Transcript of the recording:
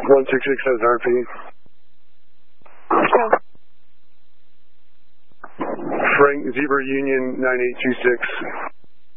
166 has RP. Go. Frank Zebra Union 9826.